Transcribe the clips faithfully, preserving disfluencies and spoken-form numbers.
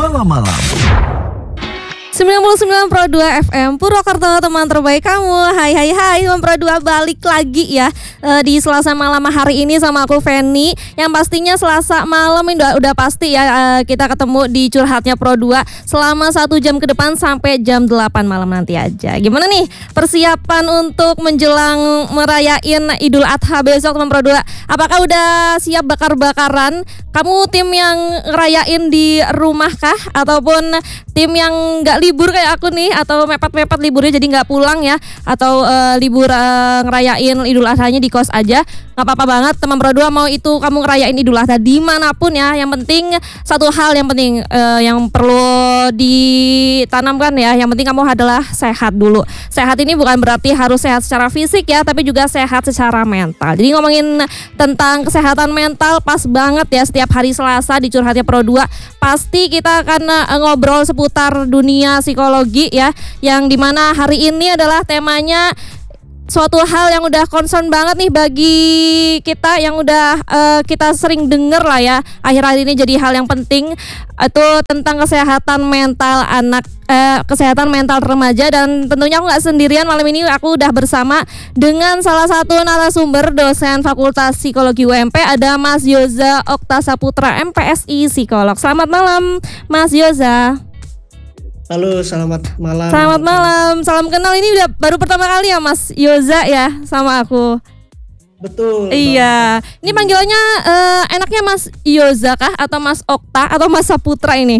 malam-malam. sembilan puluh sembilan koma dua F M Purwokerto, teman terbaik kamu. Hai hai hai, teman Pro dua balik lagi ya e, di Selasa malam hari ini sama aku Feni. Yang pastinya Selasa malam ini udah, udah pasti ya e, kita ketemu di Curhatnya Pro dua selama satu jam ke depan sampai jam delapan malam nanti aja. Gimana nih persiapan untuk menjelang merayain Idul Adha besok, teman Pro dua? Apakah udah siap bakar-bakaran? Kamu tim yang ngerayain di rumah kah? Ataupun tim yang gak libur kayak aku nih, atau mepet-mepet liburnya jadi nggak pulang ya, atau uh, libur uh, ngerayain Idul Adhanya di kos aja? Nggak apa-apa banget teman Pro dua, mau itu kamu ngerayain Idul Adha dimanapun ya. Yang penting satu hal yang penting uh, yang perlu ditanamkan ya, yang penting kamu adalah sehat dulu. Sehat ini bukan berarti harus sehat secara fisik ya, tapi juga sehat secara mental. Jadi ngomongin tentang kesehatan mental pas banget ya setiap hari Selasa di Curhatnya Pro dua. Pasti kita akan uh, ngobrol seputar dunia psikologi ya, yang dimana hari ini adalah temanya suatu hal yang udah concern banget nih bagi kita, yang udah uh, kita sering denger lah ya akhir-akhir ini jadi hal yang penting, itu tentang kesehatan mental anak, uh, kesehatan mental remaja. Dan tentunya aku gak sendirian, malam ini aku udah bersama dengan salah satu narasumber, dosen Fakultas Psikologi U M P, ada Mas Yoza Okta Saputra, M P S I Psikolog. Selamat malam Mas Yoza. Halo, selamat malam. Selamat malam, salam kenal. Ini udah baru pertama kali ya Mas Yoza ya sama aku. Betul. Iya, ini panggilannya uh, enaknya Mas Yoza kah atau Mas Okta atau Mas Saputra ini?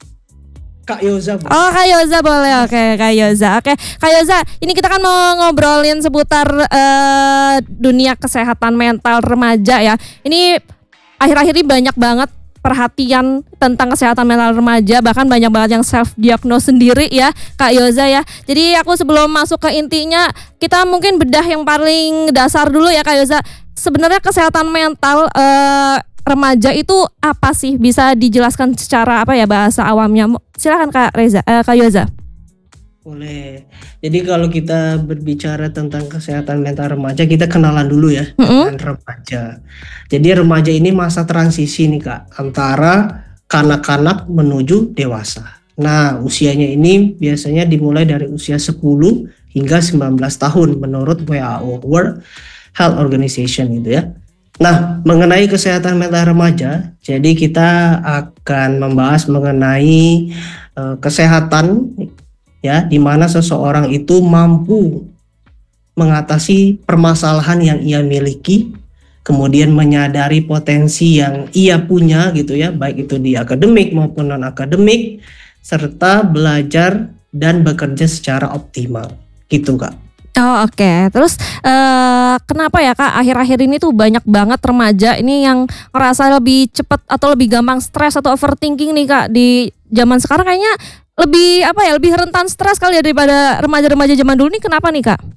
Kak Yoza. Bu. Oh, Kak Yoza boleh. Oke, Kak Yoza. Oke, Kak Yoza, ini kita kan mau ngobrolin seputar uh, dunia kesehatan mental remaja ya. Ini akhir-akhir ini banyak banget perhatian tentang kesehatan mental remaja, bahkan banyak banget yang self diagnose sendiri ya Kak Yoza ya. Jadi aku sebelum masuk ke intinya, kita mungkin bedah yang paling dasar dulu ya Kak Yoza. Sebenarnya kesehatan mental eh, remaja itu apa sih? Bisa dijelaskan secara apa ya bahasa awamnya? Silakan Kak Reza, eh, Kak Yoza. Boleh. Jadi kalau kita berbicara tentang kesehatan mental remaja, kita kenalan dulu ya mm-hmm. dengan remaja. Jadi remaja ini masa transisi nih Kak, antara kanak-kanak menuju dewasa. Nah, usianya ini biasanya dimulai dari usia sepuluh hingga sembilan belas tahun menurut W H O, World Health Organization gitu ya. Nah, mengenai kesehatan mental remaja, jadi kita akan membahas mengenai uh, kesehatan ya, di mana seseorang itu mampu mengatasi permasalahan yang ia miliki, kemudian menyadari potensi yang ia punya gitu ya, baik itu di akademik maupun non akademik, serta belajar dan bekerja secara optimal gitu Kak. Oh oke, okay. Terus uh, kenapa ya Kak akhir-akhir ini tuh banyak banget remaja ini yang ngerasa lebih cepat atau lebih gampang stres atau overthinking nih Kak di zaman sekarang? Kayaknya lebih apa ya, lebih rentan stres kali ya daripada remaja-remaja zaman dulu nih. Kenapa nih Kak?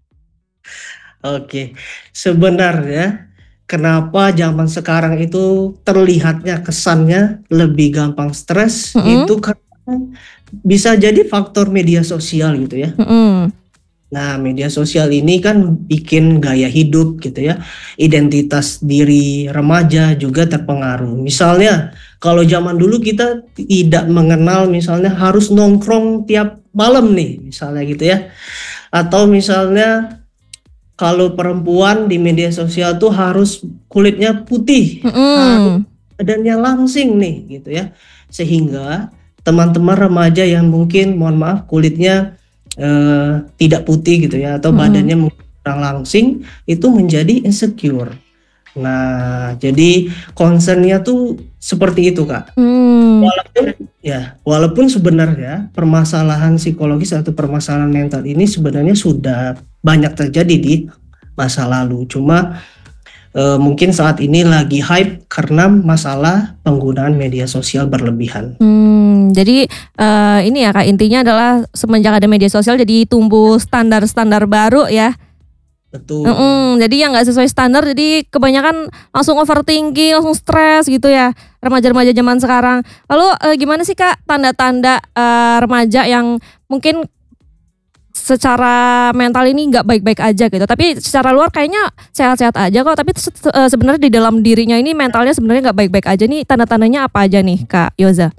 Oke, sebenarnya kenapa zaman sekarang itu terlihatnya kesannya lebih gampang stres, mm-hmm. itu karena bisa jadi faktor media sosial gitu ya. Mm-hmm. Nah, media sosial ini kan bikin gaya hidup gitu ya, identitas diri remaja juga terpengaruh. Misalnya kalau zaman dulu kita tidak mengenal misalnya harus nongkrong tiap malam nih misalnya gitu ya. Atau misalnya kalau perempuan di media sosial tuh harus kulitnya putih, mm-hmm. harus badannya langsing nih gitu ya. Sehingga teman-teman remaja yang mungkin mohon maaf kulitnya Uh, tidak putih gitu ya, atau badannya hmm. kurang langsing, itu menjadi insecure. Nah, jadi concernnya tuh seperti itu Kak. Hmm. Walaupun ya, walaupun sebenarnya permasalahan psikologis atau permasalahan mental ini sebenarnya sudah banyak terjadi di masa lalu. Cuma uh, mungkin saat ini lagi hype karena masalah penggunaan media sosial berlebihan. Hmm. Jadi uh, ini ya Kak, intinya adalah semenjak ada media sosial jadi tumbuh standar-standar baru ya. Betul. Mm-mm, jadi yang nggak sesuai standar, jadi kebanyakan langsung overthinking, langsung stres gitu ya remaja-remaja zaman sekarang. Lalu uh, gimana sih Kak tanda-tanda uh, remaja yang mungkin secara mental ini nggak baik-baik aja gitu, tapi secara luar kayaknya sehat-sehat aja kok, tapi se- sebenarnya di dalam dirinya ini mentalnya sebenarnya nggak baik-baik aja nih? Tanda-tandanya apa aja nih Kak Yoza?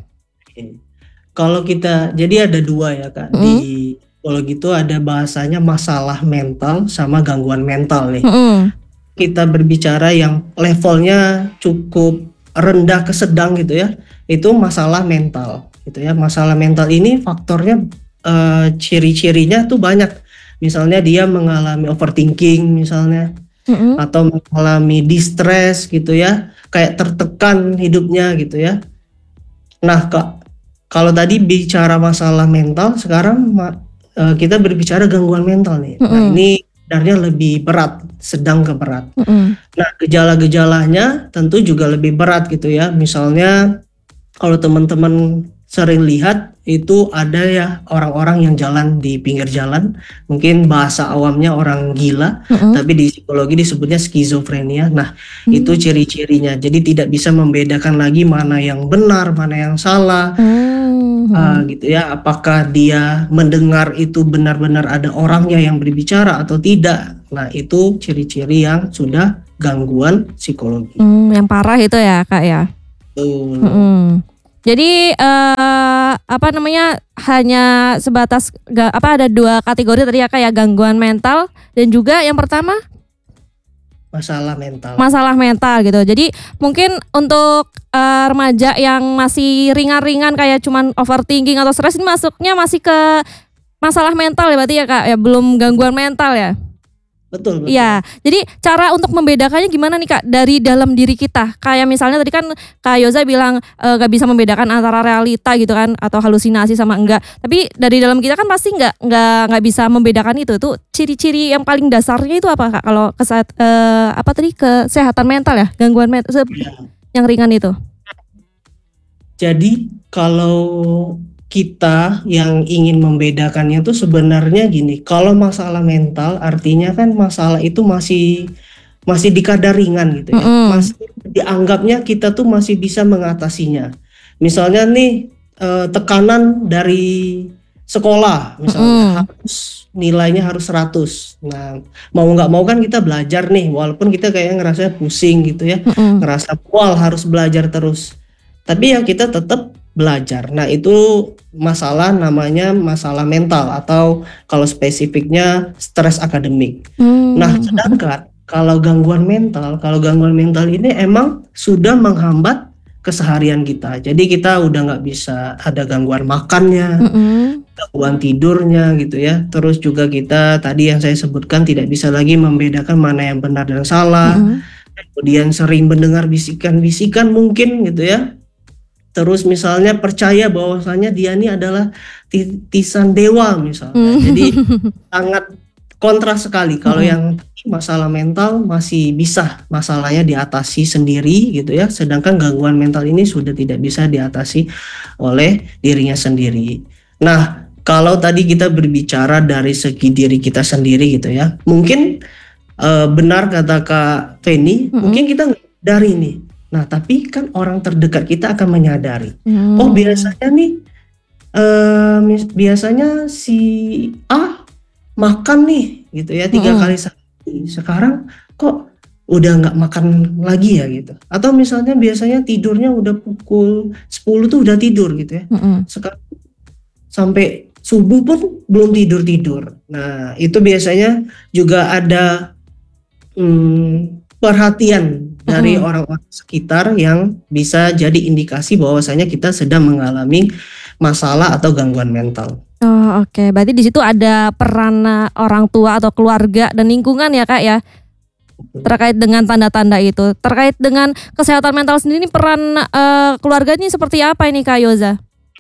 Oke. Kalau kita jadi ada dua ya Kak, Mm-mm. di psikologi itu ada bahasanya masalah mental sama gangguan mental nih. Mm-mm. Kita berbicara yang levelnya cukup rendah ke sedang gitu ya, itu masalah mental gitu ya. Masalah mental ini faktornya eh, ciri-cirinya tuh banyak. Misalnya dia mengalami overthinking misalnya, Mm-mm. atau mengalami distress gitu ya, kayak tertekan hidupnya gitu ya. Nah, Kak, kalau tadi bicara masalah mental, sekarang ma- eh, kita berbicara gangguan mental nih. Nah, Mm-mm. ini sebenarnya lebih berat, sedang ke berat. Mm-mm. Nah, gejala-gejalanya tentu juga lebih berat gitu ya. Misalnya kalau teman-teman sering lihat itu ada ya orang-orang yang jalan di pinggir jalan, mungkin bahasa awamnya orang gila, Mm-mm. tapi di psikologi disebutnya skizofrenia. Nah, itu Mm. ciri-cirinya. Jadi tidak bisa membedakan lagi mana yang benar, mana yang salah, Mm. ah, gitu ya. Apakah dia mendengar itu benar-benar ada orangnya yang berbicara atau tidak. Nah, itu ciri-ciri yang sudah gangguan psikologi. Mm, yang parah itu ya Kak ya. Betul. Mm-mm. Jadi eh, apa namanya hanya sebatas ga- apa ada dua kategori tadi ya Kak ya, gangguan mental dan juga yang pertama Masalah mental. masalah mental gitu. Jadi mungkin untuk eh, remaja yang masih ringan-ringan kayak cuman overthinking atau stres ini masuknya masih ke masalah mental ya berarti ya Kak ya, belum gangguan mental ya. Betul, betul. Iya, jadi cara untuk membedakannya gimana nih Kak dari dalam diri kita? Kayak misalnya tadi kan Kak Yoza bilang eh, gak bisa membedakan antara realita gitu kan atau halusinasi sama enggak. Tapi dari dalam kita kan pasti nggak nggak nggak bisa membedakan itu. Tuh ciri-ciri yang paling dasarnya itu apa Kak? Kalau kesaat eh, apa tadi kesehatan mental ya, gangguan mental Ya. yang ringan itu. Jadi kalau kita yang ingin membedakannya tuh sebenarnya gini, kalau masalah mental artinya kan masalah itu masih masih di kadar ringan gitu ya, Mm-mm. masih dianggapnya kita tuh masih bisa mengatasinya. Misalnya nih eh, tekanan dari sekolah misalnya Mm-mm. harus nilainya harus seratus. Nah, mau nggak mau kan kita belajar nih, walaupun kita kayak ngerasa pusing gitu ya, Mm-mm. ngerasa mual harus belajar terus. Tapi ya kita tetap belajar. Nah, itu masalah namanya masalah mental atau kalau spesifiknya stres akademik. Nah, Mm. sedangkan kalau gangguan mental, kalau gangguan mental ini emang sudah menghambat keseharian kita. Jadi kita udah nggak bisa, ada gangguan makannya, Mm-mm. gangguan tidurnya gitu ya. Terus juga kita tadi yang saya sebutkan tidak bisa lagi membedakan mana yang benar dan salah. Mm-mm. Kemudian sering mendengar bisikan-bisikan mungkin gitu ya. Terus misalnya percaya bahwasanya dia ini adalah titisan dewa misalnya. Mm. Jadi sangat kontras sekali. Kalau Mm-mm. yang masalah mental masih bisa masalahnya diatasi sendiri gitu ya. Sedangkan gangguan mental ini sudah tidak bisa diatasi oleh dirinya sendiri. Nah, kalau tadi kita berbicara dari segi diri kita sendiri gitu ya. Mungkin eh, benar kata Kak Feni, Mm-mm. mungkin kita nggak dari nih. Nah, tapi kan orang terdekat kita akan menyadari. Mm. Oh, biasanya nih, eh, mis- biasanya si A makan nih, gitu ya, tiga Mm-mm. kali sehari. Sekarang kok udah nggak makan lagi ya gitu. Atau misalnya biasanya tidurnya udah pukul sepuluh tuh udah tidur gitu ya. Mm-mm. Sekarang sampai subuh pun belum tidur-tidur. Nah, itu biasanya juga ada hmm, perhatian dari Mm-mm. orang-orang sekitar yang bisa jadi indikasi bahwasanya kita sedang mengalami masalah atau gangguan mental. Oh, oke. Berarti di situ ada peran eh, orang tua atau keluarga dan lingkungan ya Kak ya, terkait dengan tanda-tanda itu. Terkait dengan kesehatan mental sendiri peran eh, keluarga ini seperti apa ini Kak Yoza?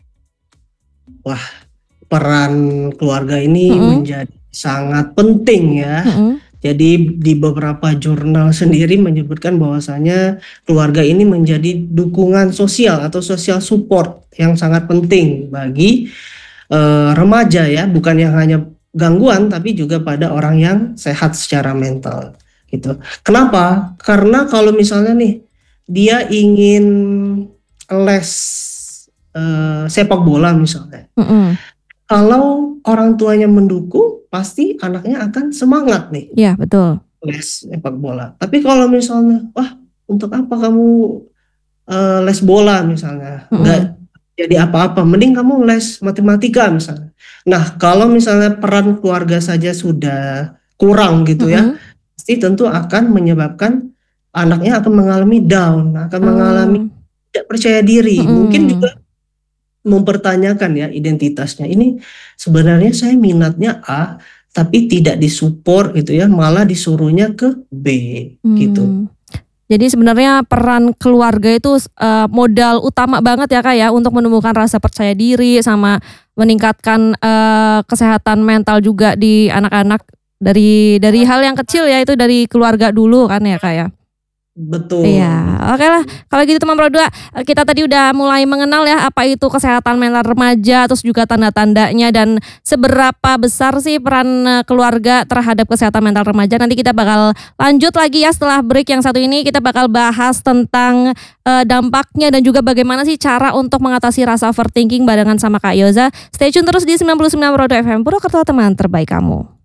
Wah, peran keluarga ini Mm-mm. menjadi sangat penting ya. Mm-mm. Jadi di beberapa jurnal sendiri menyebutkan bahwasanya keluarga ini menjadi dukungan sosial atau social support yang sangat penting bagi eh, remaja ya, bukan yang hanya gangguan tapi juga pada orang yang sehat secara mental gitu. Kenapa? Karena kalau misalnya nih dia ingin les eh, sepak bola misalnya. Mm-mm. Kalau orang tuanya mendukung, pasti anaknya akan semangat nih Iya betul. les sepak bola. Tapi kalau misalnya, wah untuk apa kamu eh, les bola misalnya, nggak Mm-mm. jadi apa-apa, mending kamu les matematika misalnya. Nah, kalau misalnya peran keluarga saja sudah kurang gitu ya, Mm-mm. pasti tentu akan menyebabkan anaknya akan mengalami down, akan mengalami Oh. tidak percaya diri, mungkin Mm-mm. juga mempertanyakan ya identitasnya. Ini sebenarnya saya minatnya A, tapi tidak disupport gitu ya, malah disuruhnya ke B gitu. Hmm. Jadi sebenarnya peran keluarga itu uh, modal utama banget ya Kak ya untuk menumbuhkan rasa percaya diri sama meningkatkan uh, kesehatan mental juga di anak-anak dari dari hal yang kecil ya, itu dari keluarga dulu kan ya Kak ya. Iya, Betul. oke lah. Kalau gitu teman Pro dua, kita tadi udah mulai mengenal ya apa itu kesehatan mental remaja, terus juga tanda-tandanya dan seberapa besar sih peran eh, keluarga terhadap kesehatan mental remaja. Nanti kita bakal lanjut lagi ya setelah break yang satu ini, kita bakal bahas tentang eh, dampaknya dan juga bagaimana sih cara untuk mengatasi rasa overthinking barengan sama Kak Yoza. Stay tune terus di sembilan puluh sembilan Pro dua F M, Purwokerto teman terbaik kamu.